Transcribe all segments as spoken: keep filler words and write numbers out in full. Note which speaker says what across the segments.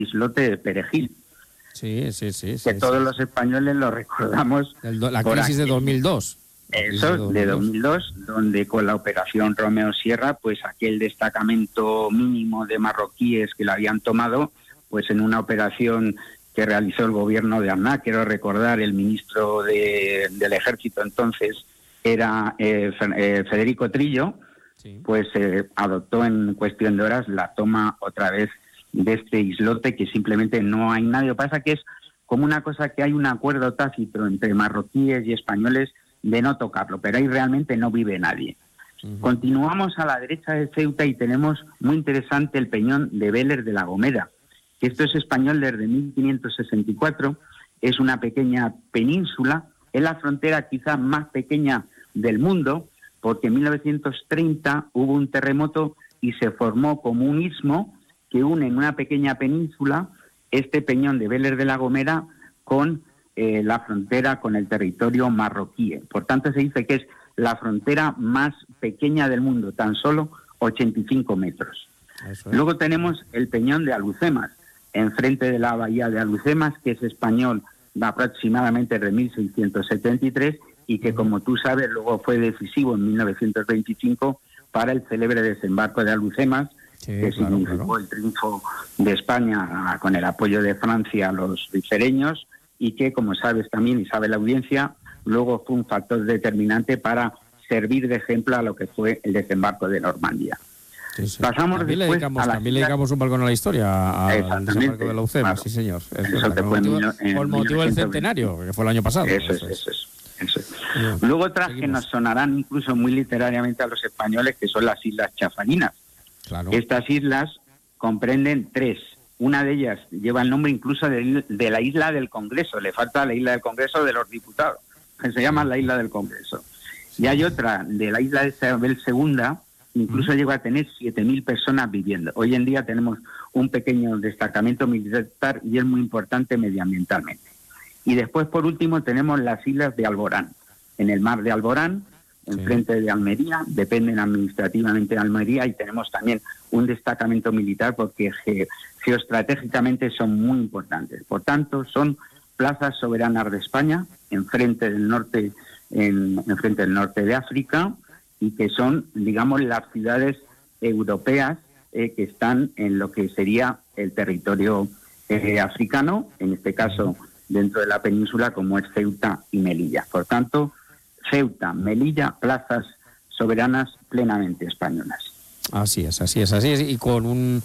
Speaker 1: islote de Perejil.
Speaker 2: Sí, sí, sí.
Speaker 1: Que
Speaker 2: sí,
Speaker 1: todos
Speaker 2: sí.
Speaker 1: los españoles lo recordamos.
Speaker 2: El do, la
Speaker 1: por
Speaker 2: crisis
Speaker 1: aquel,
Speaker 2: de dos mil dos.
Speaker 1: Eso, de dos mil dos, donde con la operación Romeo Sierra, pues aquel destacamento mínimo de marroquíes que lo habían tomado, pues en una operación que realizó el gobierno de Aznar, quiero recordar, el ministro de, del ejército entonces era eh, Federico Trillo, sí. pues eh, adoptó en cuestión de horas la toma otra vez de este islote, que simplemente no hay nadie. Lo que pasa que es como una cosa que hay un acuerdo tácito entre marroquíes y españoles de no tocarlo, pero ahí realmente no vive nadie. Uh-huh. Continuamos a la derecha de Ceuta y tenemos muy interesante el peñón de Vélez de la Gomera, que esto es español desde mil quinientos sesenta y cuatro, es una pequeña península, es la frontera quizá más pequeña del mundo, porque en mil novecientos treinta hubo un terremoto y se formó como un istmo que une en una pequeña península este peñón de Vélez de la Gomera con eh, la frontera con el territorio marroquí. Por tanto, se dice que es la frontera más pequeña del mundo, tan solo ochenta y cinco metros. Eso es. Luego tenemos el peñón de Alucemas, enfrente de la bahía de Alucemas, que es español aproximadamente de mil seiscientos setenta y tres y que, como tú sabes, luego fue decisivo en mil novecientos veinticinco para el célebre desembarco de Alucemas, sí, que claro, significó claro. el triunfo de España con el apoyo de Francia a los ribereños y que, como sabes también y sabe la audiencia, luego fue un factor determinante para servir de ejemplo a lo que fue el desembarco de Normandía.
Speaker 2: Sí, sí.
Speaker 1: Pasamos
Speaker 2: también
Speaker 1: después
Speaker 2: le dedicamos,
Speaker 1: a la
Speaker 2: también le dedicamos un balcón a la historia, al desembarco de la U C E M,
Speaker 1: claro.
Speaker 2: sí señor. Es
Speaker 1: eso
Speaker 2: verdad,
Speaker 1: te
Speaker 2: con
Speaker 1: fue
Speaker 2: motivo,
Speaker 1: en,
Speaker 2: con motivo del centenario, que fue el año pasado.
Speaker 1: Eso, eso es, eso es. Eso es. Bien. Luego otras Seguimos. que nos sonarán incluso muy literariamente a los españoles, que son las Islas Chafarinas. Claro. Estas islas comprenden tres. Una de ellas lleva el nombre incluso de, de la Isla del Congreso. Le falta la Isla del Congreso de los Diputados, que se llama la Isla del Congreso. Y hay otra de la Isla de Isabel segunda, incluso mm. llegó a tener siete mil personas viviendo. Hoy en día tenemos un pequeño destacamento militar y es muy importante medioambientalmente. Y después, por último, tenemos las islas de Alborán. En el mar de Alborán, enfrente sí. de Almería, dependen administrativamente de Almería, y tenemos también un destacamento militar porque ge- geoestratégicamente son muy importantes. Por tanto, son plazas soberanas de España, enfrente del norte, en, enfrente del norte de África, y que son, digamos, las ciudades europeas eh, que están en lo que sería el territorio eh, africano, en este caso dentro de la península, como es Ceuta y Melilla. Por tanto, Ceuta, Melilla, plazas soberanas plenamente españolas.
Speaker 2: Así es, así es, así es, y con un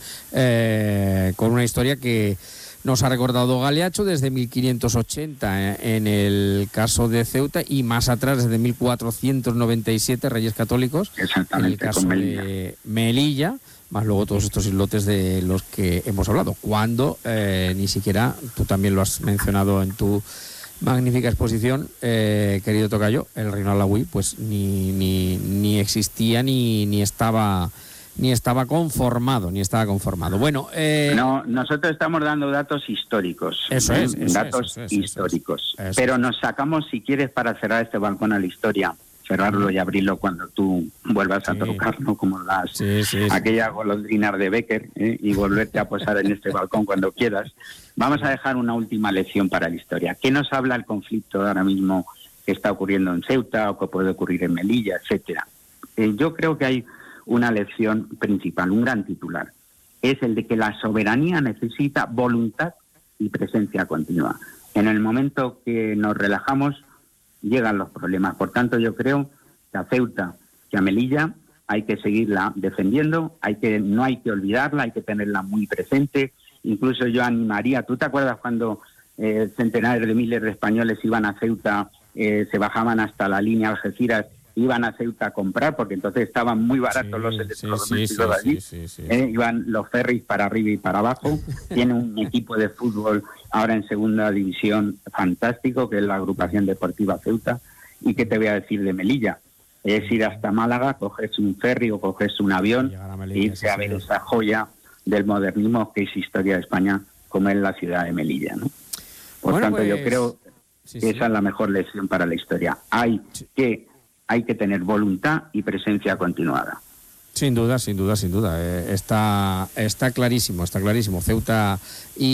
Speaker 2: eh, con una historia que nos ha recordado Galeacho desde mil quinientos ochenta en el caso de Ceuta, y más atrás desde mil cuatrocientos noventa y siete, Reyes Católicos, en el caso con Melilla. de Melilla, más luego todos estos islotes de los que hemos hablado, cuando eh, ni siquiera, tú también lo has mencionado en tu magnífica exposición, eh, querido tocayo, el reino alauí pues ni, ni, ni existía ni, ni estaba ni estaba conformado, ni estaba conformado. Bueno, eh...
Speaker 1: no, nosotros estamos dando datos históricos.
Speaker 2: Eso
Speaker 1: ¿eh?
Speaker 2: es, eso
Speaker 1: datos
Speaker 2: es, eso es,
Speaker 1: históricos.
Speaker 2: Eso es.
Speaker 1: Pero nos sacamos, si quieres, para cerrar este balcón a la historia, cerrarlo y abrirlo cuando tú vuelvas sí. a tocarlo, como las sí, sí, sí. aquellas golondrinas de Becker, ¿eh? y volverte a posar en este balcón cuando quieras. Vamos a dejar una última lección para la historia. ¿Qué nos habla el conflicto ahora mismo que está ocurriendo en Ceuta o que puede ocurrir en Melilla, etcétera? Eh, yo creo que hay una lección principal, un gran titular. Es el de que la soberanía necesita voluntad y presencia continua. En el momento que nos relajamos, llegan los problemas. Por tanto, yo creo que a Ceuta, que a Melilla, hay que seguirla defendiendo, hay que no hay que olvidarla, hay que tenerla muy presente. Incluso yo animaría, ¿tú te acuerdas cuando eh, centenares de miles de españoles iban a Ceuta, eh, se bajaban hasta la línea Algeciras, iban a Ceuta a comprar, porque entonces estaban muy baratos sí, los electrodomésticos sí, sí, allí, sí, sí, sí, sí. Eh, iban los ferries para arriba y para abajo. Tiene un equipo de fútbol ahora en segunda división fantástico, que es la agrupación deportiva Ceuta. ¿Y qué te voy a decir de Melilla? Es ir hasta Málaga, cogerse un ferry o cogerse un avión e irse sí, a ver sí. esa joya del modernismo que es historia de España, como es la ciudad de Melilla, ¿no? Por bueno, tanto, pues, yo creo sí, que sí. esa es la mejor lección para la historia. Hay sí. que hay que tener voluntad y presencia continuada.
Speaker 2: Sin duda, sin duda, sin duda. Eh, está, está clarísimo, está clarísimo. Ceuta y